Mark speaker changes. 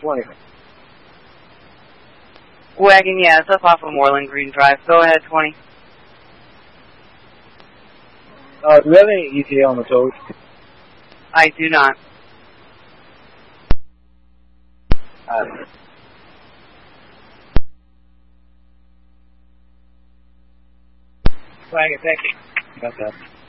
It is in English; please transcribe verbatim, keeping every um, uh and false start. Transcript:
Speaker 1: twenty.
Speaker 2: Wagon, yeah, it's up off of Moreland Green Drive. Go ahead, twenty.
Speaker 1: Uh, do we have any E T A on the tows?
Speaker 2: I do not.
Speaker 1: Uh, Wagon, thank you. Got that.